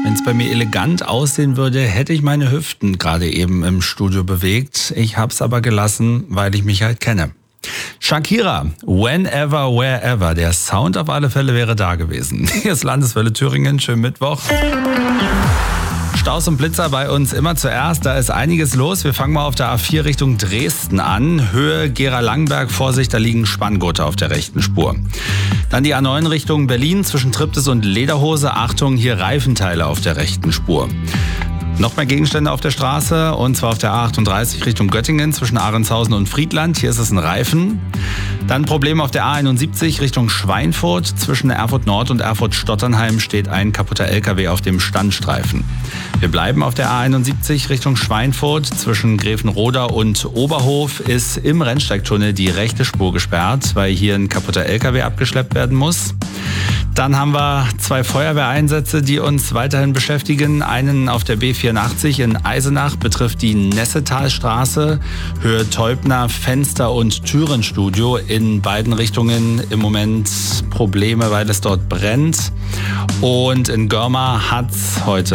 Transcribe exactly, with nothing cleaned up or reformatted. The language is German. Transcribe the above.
Wenn es bei mir elegant aussehen würde, hätte ich meine Hüften gerade eben im Studio bewegt. Ich hab's aber gelassen, weil ich mich halt kenne. Shakira, whenever, wherever. Der Sound auf alle Fälle wäre da gewesen. Hier ist Landeswelle Thüringen. Schönen Mittwoch. Staus und Blitzer bei uns immer zuerst. Da ist einiges los. Wir fangen mal auf der A vier Richtung Dresden an. Höhe Gera-Langenberg. Vorsicht, da liegen Spanngurte auf der rechten Spur. Dann die A neun Richtung Berlin zwischen Triptis und Lederhose. Achtung, hier Reifenteile auf der rechten Spur. Noch mehr Gegenstände auf der Straße, und zwar auf der A achtunddreißig Richtung Göttingen zwischen Ahrendshausen und Friedland. Hier ist es ein Reifen. Dann Probleme auf der A einundsiebzig Richtung Schweinfurt. Zwischen Erfurt Nord und Erfurt Stotternheim steht ein kaputter L K W auf dem Standstreifen. Wir bleiben auf der A einundsiebzig Richtung Schweinfurt. Zwischen Grevenroda und Oberhof ist im Rennsteigtunnel die rechte Spur gesperrt, weil hier ein kaputter L K W abgeschleppt werden muss. Dann haben wir zwei Feuerwehreinsätze, die uns weiterhin beschäftigen. Einen auf der B vierundachtzig in Eisenach, betrifft die Nessetalstraße, Höhe Teubner, Fenster- und Türenstudio. In beiden Richtungen im Moment Probleme, weil es dort brennt. Und in Görma hat es heute